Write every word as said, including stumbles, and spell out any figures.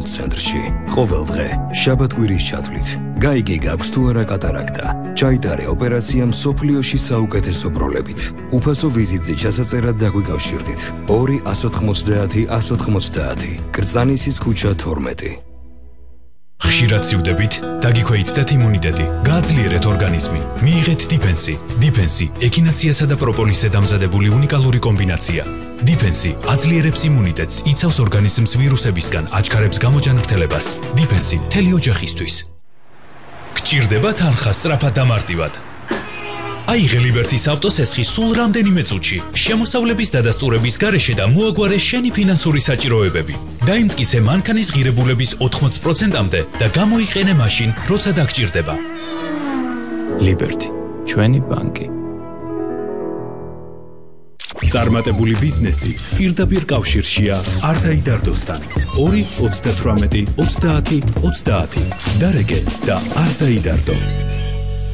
კულტურულ ცენტრში. ყოველ დღე შაბათ-კვირის ჩათვლით. გაიგე გაქვს თუ არა კატარაქტა. ჩაიტარე ოპერაცია მსოფლიოში საუკეთესო ბროლებით. უფასო ვიზიტზე ჩასაწერად დაგვიკავშირდით. ორი ათას ოცდაათი ათას ოცდაათი. კრწანისის ქუჩა თორმეტი. ხშირად სივდებით, დაგიქვეითდეთ იმუნიტეტი, გააძლიერეთ ორგანიზმი. მიიღეთ დიფენსი. დიფენსი ექინაციასა და პროპოლისზე დამზადებული უნიკალური კომბინაცია. დიფენსი აძლიერებს იმუნიტეტს, იცავს ორგანიზმს ვირუსებისგან, აჩქარებს გამოჯანმრთელებას. დიფენსი მთელი ოჯახისთვის. გჭირდება თანხა სწრაფად და მარტივად. აიღე ლიბერტის ავტოსესხი სულ რამდენიმე წუთში, შემოსავლების დადასტურების გარეშე და მოაგვარე შენი ფინანსური საჭიროებები. დაიმტკიცე მანქანის ღირებულების ოთხმოცი პროცენტამდე და გამოიყენე მაშინ, როცა დაგჭირდება. ლიბერტი, ჩვენი ბანკი. წარმატებული ბიზნესი პირდაპირ კავშირშია არ დაიდარდოსთან. ორი ოცდათვრამეტი ოცდაათი ოცდაათი. დარეგე და არ დაიდარდო.